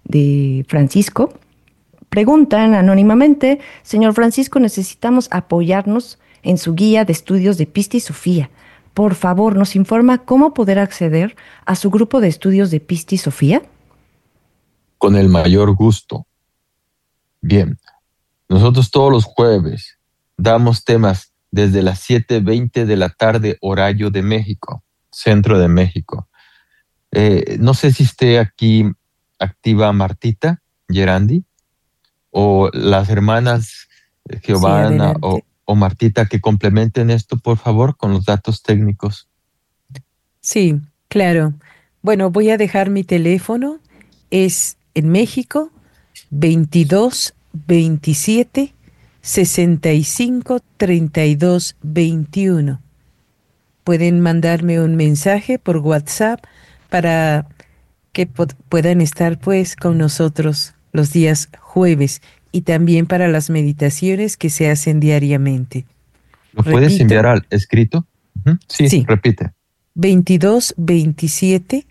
de Francisco. Preguntan anónimamente, señor Francisco, necesitamos apoyarnos en su guía de estudios de Pista y Sofía. Por favor, ¿nos informa cómo poder acceder a su grupo de estudios de Pista y Sofía? Con el mayor gusto. Bien, nosotros todos los jueves damos temas desde las 7:20 de la tarde, horario de México, centro de México. No sé si esté aquí activa Martita Gerandi o las hermanas Sí, Giovanna adelante. o Martita que complementen esto, por favor, con los datos técnicos. Sí, claro. Bueno, voy a dejar mi teléfono. Es en México 22 27 65 32 21. Pueden mandarme un mensaje por WhatsApp para que puedan estar pues con nosotros los días jueves y también para las meditaciones que se hacen diariamente. ¿Lo puedes Repito, enviar al escrito? Ujú. Sí, sí, repite. 22 27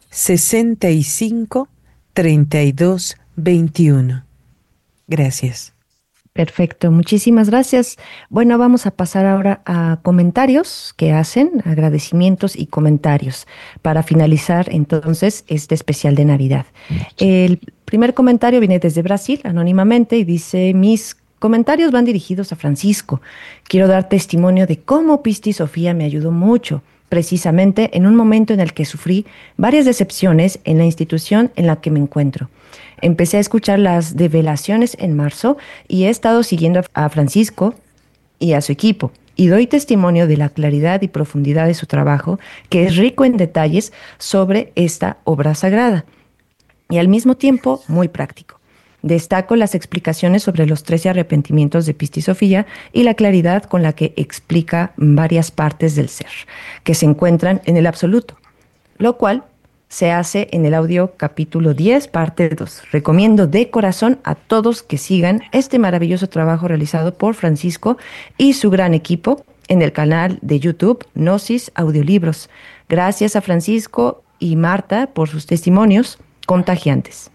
65 32 21. Gracias. Perfecto, muchísimas gracias. Bueno, vamos a pasar ahora a comentarios que hacen, agradecimientos y comentarios para finalizar entonces este especial de Navidad. Sí. El primer comentario viene desde Brasil, anónimamente, y dice, mis comentarios van dirigidos a Francisco. Quiero dar testimonio de cómo Pisti Sofía me ayudó mucho, precisamente en un momento en el que sufrí varias decepciones en la institución en la que me encuentro. Empecé a escuchar las develaciones en marzo y he estado siguiendo a Francisco y a su equipo. Y doy testimonio de la claridad y profundidad de su trabajo, que es rico en detalles sobre esta obra sagrada y al mismo tiempo muy práctico. Destaco las explicaciones sobre los 13 arrepentimientos de Pisti Sofía y la claridad con la que explica varias partes del ser, que se encuentran en el absoluto, lo cual se hace en el audio capítulo 10, parte 2. Recomiendo de corazón a todos que sigan este maravilloso trabajo realizado por Francisco y su gran equipo en el canal de YouTube Gnosis Audiolibros. Gracias a Francisco y Marta por sus testimonios contagiantes.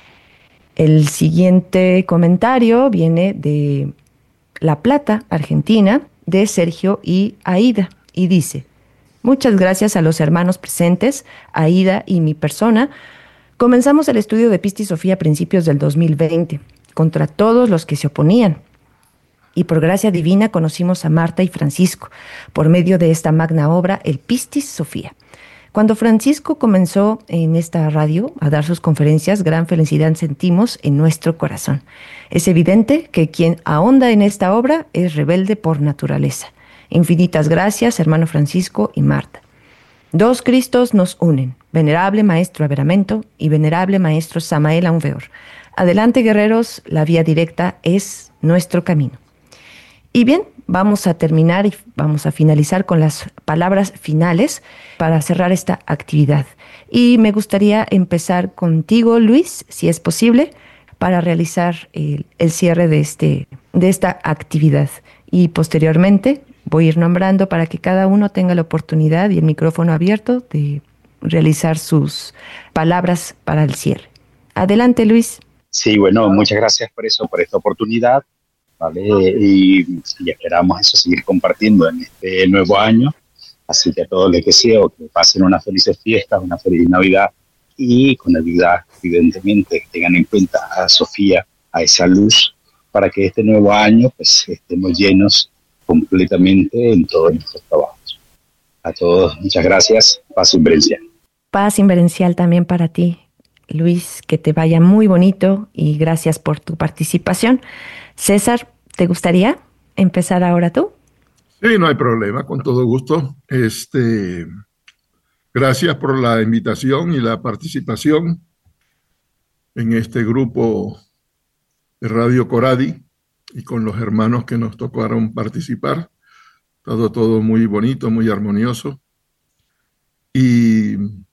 El siguiente comentario viene de La Plata, Argentina, de Sergio y Aida, y dice: muchas gracias a los hermanos presentes, Aida y mi persona. Comenzamos el estudio de Pista y Sofía a principios del 2020, contra todos los que se oponían. Y por gracia divina conocimos a Marta y Francisco, por medio de esta magna obra, el Pistis Sofía. Cuando Francisco comenzó en esta radio a dar sus conferencias, gran felicidad sentimos en nuestro corazón. Es evidente que quien ahonda en esta obra es rebelde por naturaleza. Infinitas gracias, hermano Francisco y Marta. Dos Cristos nos unen, venerable maestro Averamento y venerable maestro Samael Aunveor. Adelante, guerreros, la vía directa es nuestro camino. Y bien, vamos a terminar y vamos a finalizar con las palabras finales para cerrar esta actividad. Y me gustaría empezar contigo, Luis, si es posible, para realizar el cierre de esta actividad. Y posteriormente voy a ir nombrando para que cada uno tenga la oportunidad y el micrófono abierto de realizar sus palabras para el cierre. Adelante, Luis. Sí, bueno, muchas gracias por eso, por esta oportunidad, ¿vale? Y esperamos eso, seguir compartiendo en este nuevo año. Así que a todos les deseo que pasen unas felices fiestas, una feliz Navidad y con Navidad, evidentemente, que tengan en cuenta a Sofía, a esa luz, para que este nuevo año pues estemos llenos completamente en todos nuestros trabajos. A todos, muchas gracias. Paz inverencial. Paz inverencial también para ti, Luis, que te vaya muy bonito y gracias por tu participación. César, ¿te gustaría empezar ahora tú? Sí, no hay problema, con todo gusto. Gracias por la invitación y la participación en este grupo de Radio Coradi y con los hermanos que nos tocaron participar. Todo muy bonito, muy armonioso. Y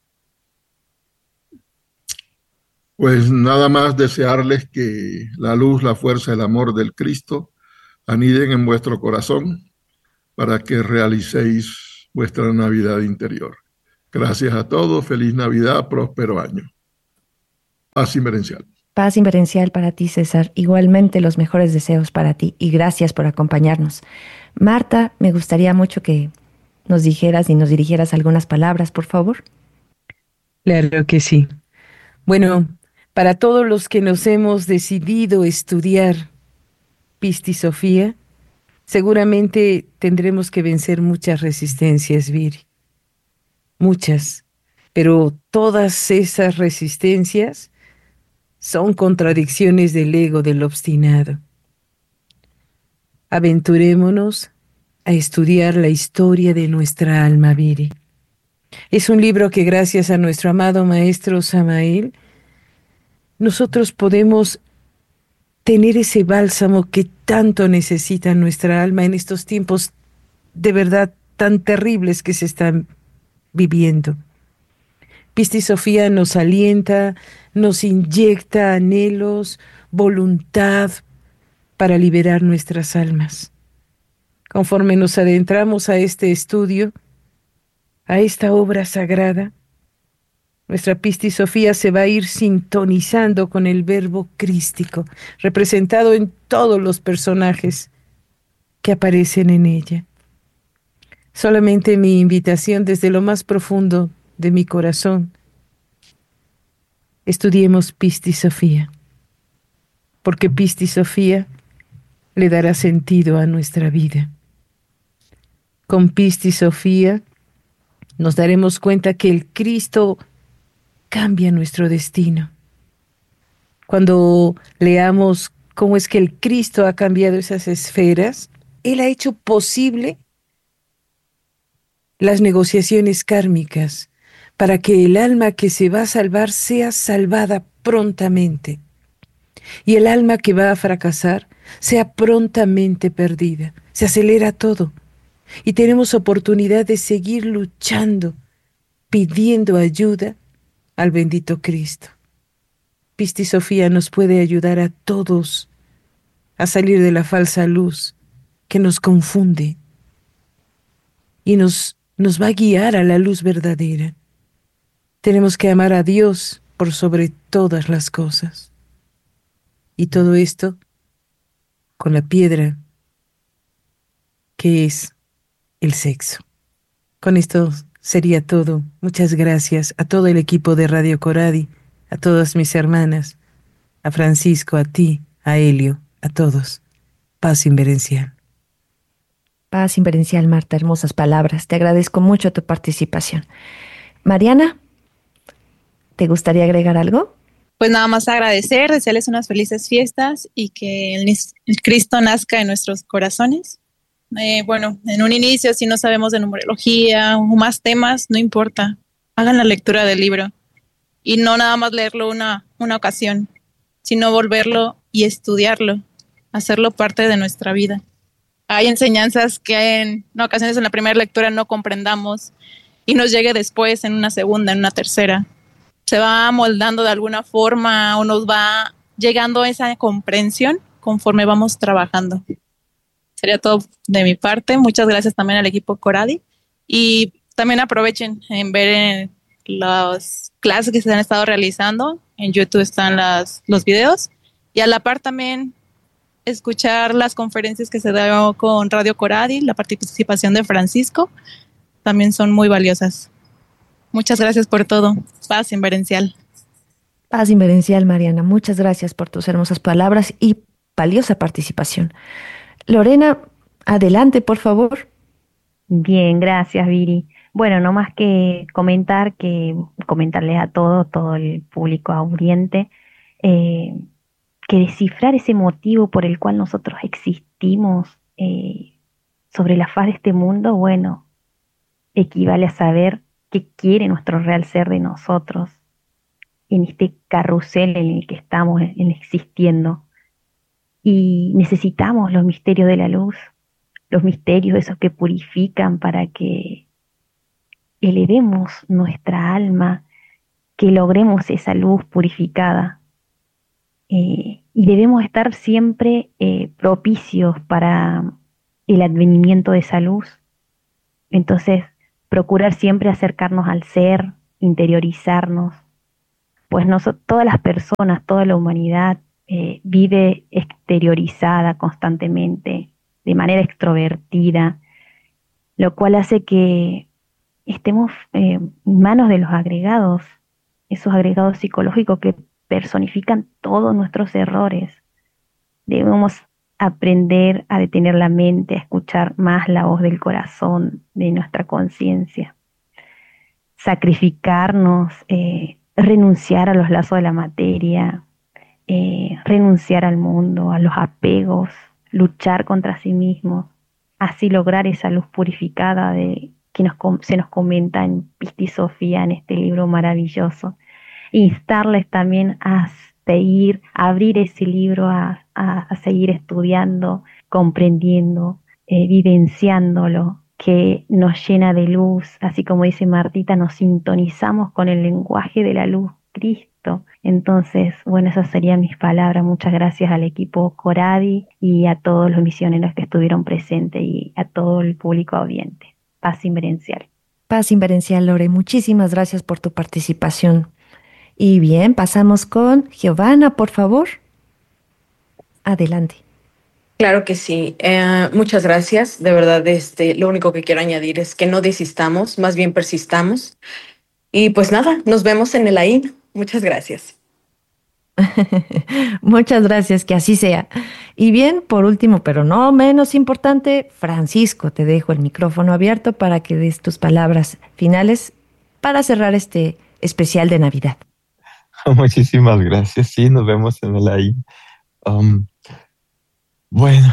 pues nada más desearles que la luz, la fuerza, el amor del Cristo aniden en vuestro corazón para que realicéis vuestra Navidad interior. Gracias a todos, feliz Navidad, próspero año. Paz inverencial. Paz inverencial para ti, César. Igualmente los mejores deseos para ti y gracias por acompañarnos. Marta, me gustaría mucho que nos dijeras y nos dirigieras algunas palabras, por favor. Claro que sí. Bueno, para todos los que nos hemos decidido estudiar Pistisofía, seguramente tendremos que vencer muchas resistencias, Viri, muchas, pero todas esas resistencias son contradicciones del ego del obstinado. Aventurémonos a estudiar la historia de nuestra alma, Viri. Es un libro que gracias a nuestro amado maestro Samael, nosotros podemos tener ese bálsamo que tanto necesita nuestra alma en estos tiempos de verdad tan terribles que se están viviendo. Pistisofía nos alienta, nos inyecta anhelos, voluntad para liberar nuestras almas. Conforme nos adentramos a este estudio, a esta obra sagrada, nuestra Pistisofía se va a ir sintonizando con el verbo crístico, representado en todos los personajes que aparecen en ella. Solamente mi invitación desde lo más profundo de mi corazón, estudiemos Pistisofía, porque Pistisofía le dará sentido a nuestra vida. Con Pistisofía nos daremos cuenta que el Cristo cambia nuestro destino. Cuando leamos cómo es que el Cristo ha cambiado esas esferas, Él ha hecho posible las negociaciones kármicas para que el alma que se va a salvar sea salvada prontamente y el alma que va a fracasar sea prontamente perdida. Se acelera todo y tenemos oportunidad de seguir luchando, pidiendo ayuda al bendito Cristo. Pistisofía nos puede ayudar a todos a salir de la falsa luz que nos confunde y nos va a guiar a la luz verdadera. Tenemos que amar a Dios por sobre todas las cosas. Y todo esto con la piedra que es el sexo. Con esto sería todo. Muchas gracias a todo el equipo de Radio Coradi, a todas mis hermanas, a Francisco, a ti, a Helio, a todos. Paz inverencial. Paz inverencial, Marta, hermosas palabras. Te agradezco mucho tu participación. Mariana, ¿te gustaría agregar algo? Pues nada más agradecer, desearles unas felices fiestas y que el Cristo nazca en nuestros corazones. Bueno, en un inicio, si no sabemos de numerología o más temas, no importa. Hagan la lectura del libro y no nada más leerlo una ocasión, sino volverlo y estudiarlo, hacerlo parte de nuestra vida. Hay enseñanzas que en ocasiones en la primera lectura no comprendamos y nos llegue después en una segunda, en una tercera. Se va moldando de alguna forma o nos va llegando a esa comprensión conforme vamos trabajando. Sería todo de mi parte. Muchas gracias también al equipo Coradi y también aprovechen en ver las clases que se han estado realizando. En YouTube están los videos y a la par también escuchar las conferencias que se dio con Radio Coradi, la participación de Francisco, también son muy valiosas. Muchas gracias por todo. Paz inverencial. Paz inverencial, Mariana. Muchas gracias por tus hermosas palabras y valiosa participación. Lorena, adelante, por favor. Bien, gracias, Viri. Bueno, no más que comentarles a todo el público audiente, que descifrar ese motivo por el cual nosotros existimos sobre la faz de este mundo, bueno, equivale a saber qué quiere nuestro real ser de nosotros en este carrusel en el que estamos existiendo. Y necesitamos los misterios de la luz, los misterios esos que purifican para que elevemos nuestra alma, que logremos esa luz purificada. Y debemos estar siempre propicios para el advenimiento de esa luz. Entonces, procurar siempre acercarnos al ser, interiorizarnos, pues todas las personas, toda la humanidad vive exteriorizada constantemente, de manera extrovertida, lo cual hace que estemos en manos de los agregados, esos agregados psicológicos que personifican todos nuestros errores. Debemos aprender a detener la mente, a escuchar más la voz del corazón, de nuestra conciencia, sacrificarnos, renunciar a los lazos de la materia, renunciar al mundo, a los apegos, luchar contra sí mismos, así lograr esa luz purificada de que se nos comenta en Pistis Sofía, en este libro maravilloso. Instarles también a seguir, a abrir ese libro, a seguir estudiando, comprendiendo, vivenciándolo, que nos llena de luz, así como dice Martita, nos sintonizamos con el lenguaje de la luz, Cristo. Entonces, bueno, esas serían mis palabras. Muchas gracias al equipo Coradi y a todos los misioneros que estuvieron presentes y a todo el público audiente. Paz inverencial. Paz inverencial, Lore. Muchísimas gracias por tu participación. Y bien, pasamos con Giovanna, por favor. Adelante. Claro que sí. Muchas gracias. De verdad, lo único que quiero añadir es que no desistamos, más bien persistamos. Y pues nada, nos vemos en el AIN. Muchas gracias. Muchas gracias, que así sea. Y bien, por último, pero no menos importante, Francisco, te dejo el micrófono abierto para que des tus palabras finales para cerrar este especial de Navidad. Muchísimas gracias. Sí, nos vemos en el AIN. Bueno,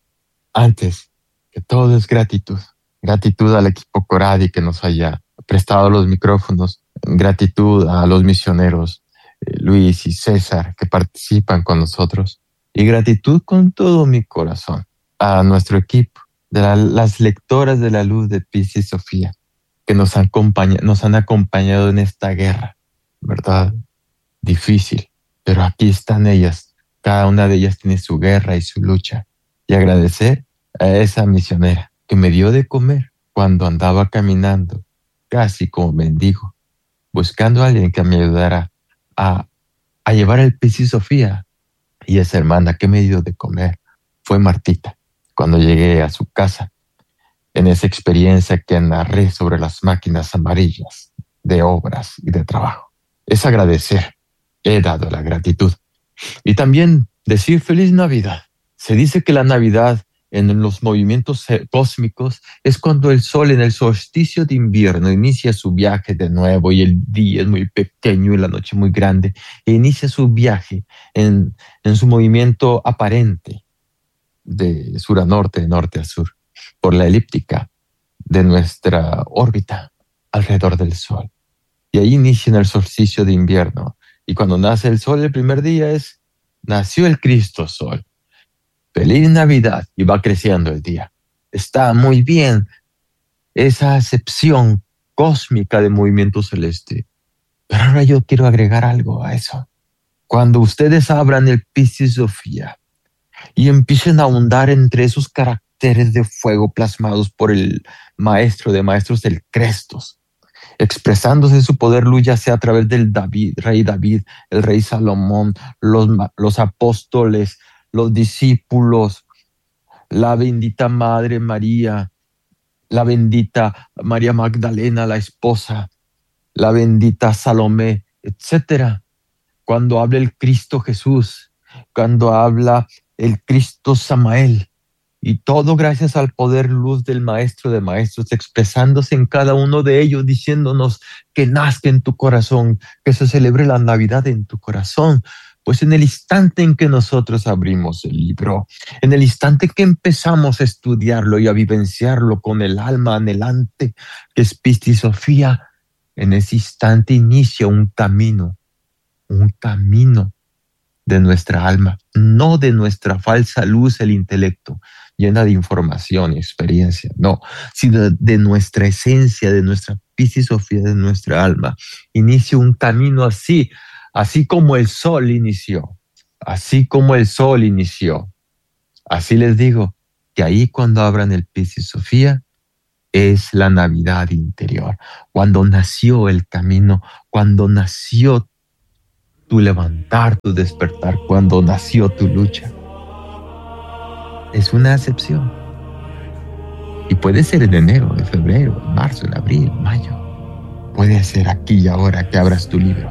antes que todo es gratitud. Gratitud al equipo Coradi que nos haya prestado los micrófonos. Gratitud a los misioneros Luis y César que participan con nosotros. Y gratitud con todo mi corazón a nuestro equipo, de las lectoras de la luz de Pistis Sofía, que nos han acompañado en esta guerra, ¿verdad? Difícil, pero aquí están ellas. Cada una de ellas tiene su guerra y su lucha. Y agradecer a esa misionera que me dio de comer cuando andaba caminando, casi como mendigo, buscando a alguien que me ayudara a llevar el Pistis Sofía. Y esa hermana que me dio de comer fue Martita. Cuando llegué a su casa, en esa experiencia que narré sobre las máquinas amarillas de obras y de trabajo. Es agradecer. He dado la gratitud. Y también decir feliz Navidad. Se dice que la Navidad en los movimientos cósmicos es cuando el sol en el solsticio de invierno inicia su viaje de nuevo y el día es muy pequeño y la noche muy grande e inicia su viaje en su movimiento aparente de sur a norte, de norte a sur, por la elíptica de nuestra órbita alrededor del sol. Y ahí inicia en el solsticio de invierno. Y cuando nace el sol, el primer día nació el Cristo Sol. Feliz Navidad, y va creciendo el día. Está muy bien esa acepción cósmica de movimiento celeste. Pero ahora yo quiero agregar algo a eso. Cuando ustedes abran el Pistis Sofía y empiecen a ahondar entre esos caracteres de fuego plasmados por el maestro de maestros del Crestos, expresándose su poder luz, ya sea a través del rey David, el rey Salomón, los apóstoles, los discípulos, la bendita Madre María, la bendita María Magdalena, la esposa, la bendita Salomé, etcétera. Cuando habla el Cristo Jesús, cuando habla el Cristo Samael, y todo gracias al poder luz del Maestro de Maestros, expresándose en cada uno de ellos, diciéndonos que nazca en tu corazón, que se celebre la Navidad en tu corazón. Pues en el instante en que nosotros abrimos el libro, en el instante que empezamos a estudiarlo y a vivenciarlo con el alma anhelante, que es Pistis Sofía, en ese instante inicia un camino de nuestra alma, no de nuestra falsa luz, el intelecto, llena de información y experiencia, no, sino de nuestra esencia, de nuestra Pistis Sofía, de nuestra alma. Inicia un camino así como el sol inició, así como el sol inició. Así les digo que ahí cuando abran el Pistis Sofía es la Navidad interior, cuando nació el camino, cuando nació tu levantar, tu despertar, cuando nació tu lucha. Es una acepción. Y puede ser en enero, en febrero, en marzo, en abril, en mayo. Puede ser aquí y ahora que abras tu libro.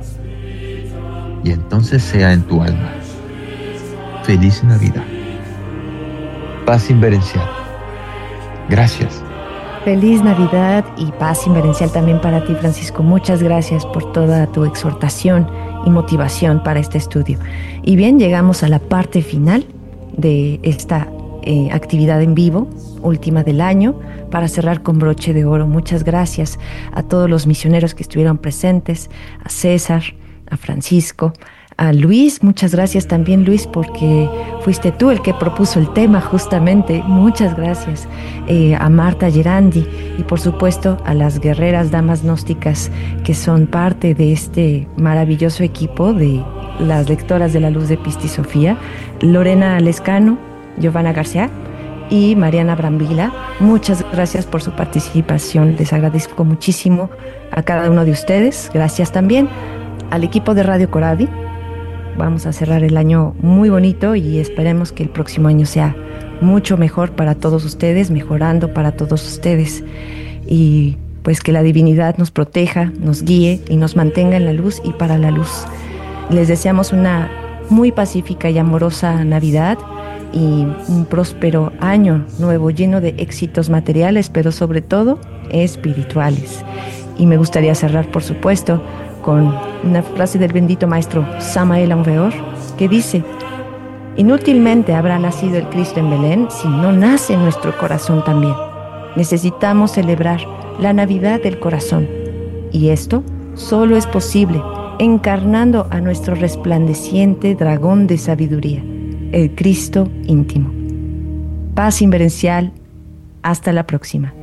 Y entonces sea en tu alma. Feliz Navidad. Paz inverencial. Gracias. Feliz Navidad y paz inverencial también para ti, Francisco. Muchas gracias por toda tu exhortación y motivación para este estudio. Y bien, llegamos a la parte final de esta actividad en vivo, última del año, para cerrar con broche de oro. Muchas gracias a todos los misioneros que estuvieron presentes, a César, a Francisco, a Luis. Muchas gracias también, Luis, porque fuiste tú el que propuso el tema justamente. Muchas gracias. A Marta Gerandi y por supuesto a las guerreras damas gnósticas que son parte de este maravilloso equipo de las lectoras de la luz de Pistis Sofía, Lorena Lescano, Giovanna García y Mariana Brambila. Muchas gracias por su participación. Les agradezco muchísimo a cada uno de ustedes. Gracias también al equipo de Radio Coradi. Vamos a cerrar el año muy bonito y esperemos que el próximo año sea mucho mejor para todos ustedes, mejorando para todos ustedes. Y pues que la divinidad nos proteja, nos guíe y nos mantenga en la luz y para la luz. Les deseamos una muy pacífica y amorosa Navidad y un próspero año nuevo lleno de éxitos materiales, pero sobre todo espirituales. Y me gustaría cerrar, por supuesto, con una frase del bendito maestro Samael Aun Weor, que dice: inútilmente habrá nacido el Cristo en Belén si no nace en nuestro corazón también. Necesitamos celebrar la Navidad del corazón, y esto solo es posible encarnando a nuestro resplandeciente dragón de sabiduría, el Cristo íntimo. Paz inverencial. Hasta la próxima.